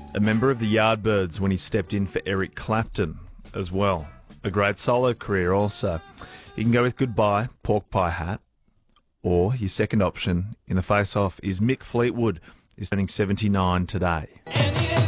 a member of the Yardbirds when he stepped in for Eric Clapton as well. A great solo career also. You can go with Goodbye, Pork Pie Hat, or your second option in the face-off is Mick Fleetwood, who's turning 79 today.